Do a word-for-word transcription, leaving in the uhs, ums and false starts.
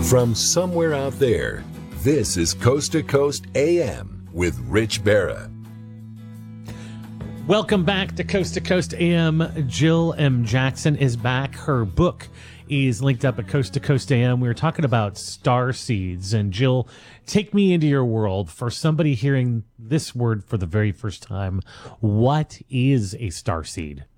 From somewhere out there, this is Coast to Coast A M with Rich Barra. Welcome back to Coast to Coast A M. Jill M. Jackson is back. Her book is linked up at Coast to Coast A M. We were talking about star seeds. And Jill, take me into your world. For somebody hearing this word for the very first time, what is a star seed?